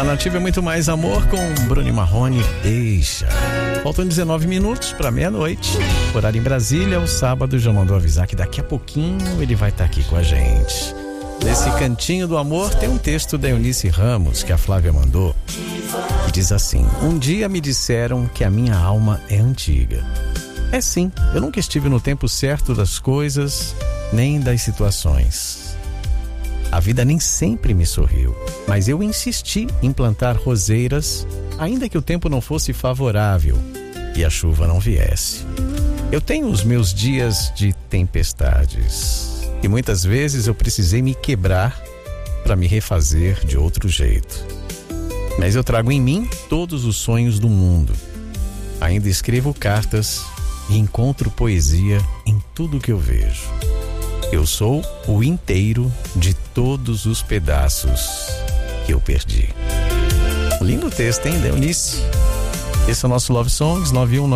A Nativa é muito mais amor com Bruno e Marrone. Deixa. Faltam 19 minutos para meia-noite. Horário em Brasília. O sábado já mandou avisar que daqui a pouquinho ele vai estar aqui com a gente. Nesse cantinho do amor tem um texto da Eunice Ramos que a Flávia mandou. E diz assim: um dia me disseram que a minha alma é antiga. É sim, eu nunca estive no tempo certo das coisas, nem das situações. A vida nem sempre me sorriu, mas eu insisti em plantar roseiras, ainda que o tempo não fosse favorável e a chuva não viesse. Eu tenho os meus dias de tempestades e muitas vezes eu precisei me quebrar para me refazer de outro jeito. Mas eu trago em mim todos os sonhos do mundo. Ainda escrevo cartas e encontro poesia em tudo que eu vejo. Eu sou o inteiro de todos os pedaços que eu perdi. Lindo texto, hein, Eunice? Esse é o nosso Love Songs,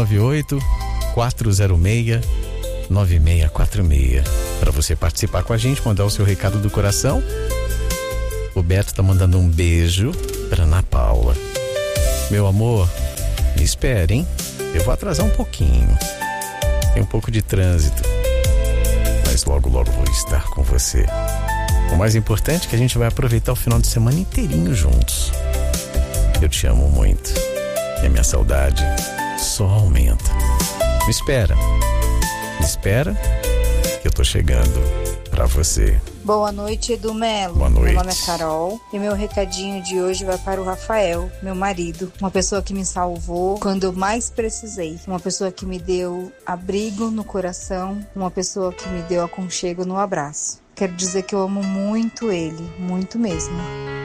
9198-406-9646. Para você participar com a gente, mandar o seu recado do coração. O Beto tá mandando um beijo para Ana Paula. Meu amor, me espere, hein? Eu vou atrasar um pouquinho. Tem um pouco de trânsito. Mas logo vou estar com você. O mais importante é que a gente vai aproveitar o final de semana inteirinho juntos. Eu te amo muito. E a minha saudade só aumenta. Me espera que eu tô chegando pra você. Boa noite, Edu Melo. Boa noite. Meu nome é Carol e meu recadinho de hoje vai para o Rafael, meu marido. Uma pessoa que me salvou quando eu mais precisei. Uma pessoa que me deu abrigo no coração. Uma pessoa que me deu aconchego no abraço. Quero dizer que eu amo muito ele, muito mesmo.